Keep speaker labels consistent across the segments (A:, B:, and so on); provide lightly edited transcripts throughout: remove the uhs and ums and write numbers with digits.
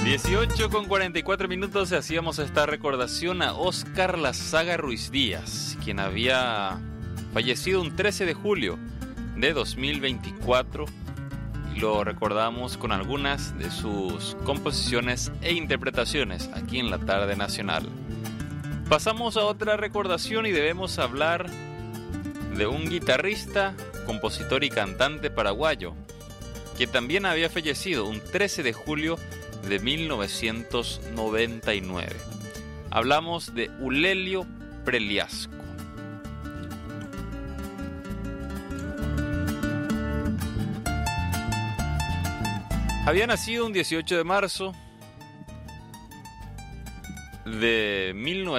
A: 18:44 hacíamos esta recordación a Óscar Lazaga Ruiz Díaz, quien había fallecido un 13 de julio de 2024, y lo recordamos con algunas de sus composiciones e interpretaciones aquí en la Tarde Nacional. Pasamos a otra recordación y debemos hablar de un guitarrista, compositor y cantante paraguayo que también había fallecido un 13 de julio de 1999. Hablamos de Ulelio Preliasco. Había nacido un 18 de marzo de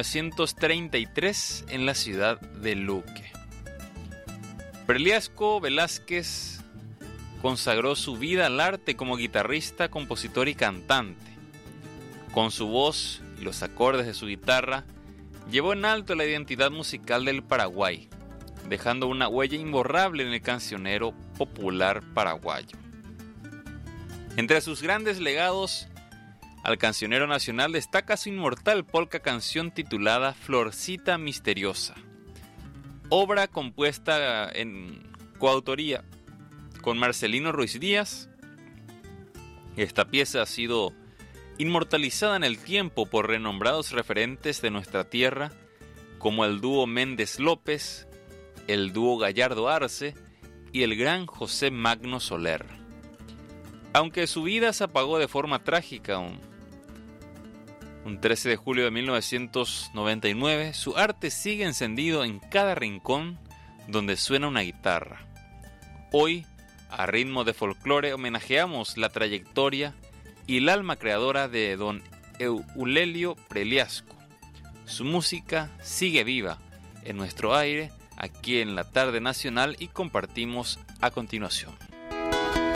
A: 1933 en la ciudad de Luque. Preliasco Velázquez consagró su vida al arte como guitarrista, compositor y cantante. Con su voz y los acordes de su guitarra, llevó en alto la identidad musical del Paraguay, dejando una huella imborrable en el cancionero popular paraguayo. Entre sus grandes legados al cancionero nacional destaca su inmortal polka canción titulada Florcita Misteriosa, obra compuesta en coautoría con Marcelino Ruiz Díaz. Esta pieza ha sido inmortalizada en el tiempo por renombrados referentes de nuestra tierra, como el dúo Méndez López, el dúo Gallardo Arce y el gran José Magno Soler. Aunque su vida se apagó de forma trágica un 13 de julio de 1999, su arte sigue encendido en cada rincón donde suena una guitarra. Hoy, a ritmo de folclore, homenajeamos la trayectoria y el alma creadora de don Ulelio Preliasco. Su música sigue viva en nuestro aire, aquí en la Tarde Nacional, y compartimos a continuación.